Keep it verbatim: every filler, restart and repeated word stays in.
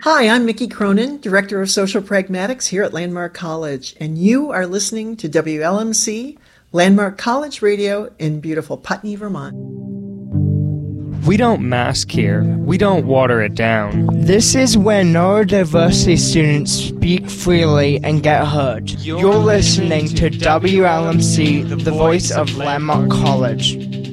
Hi, I'm Mickey Cronin, Director of Social Pragmatics here at Landmark College, and you are listening to W L M C, Landmark College Radio in beautiful Putney, Vermont. We don't mask here. We don't water it down. This is where neurodiversity students speak freely and get heard. You're listening to W L M C, the voice of Landmark College.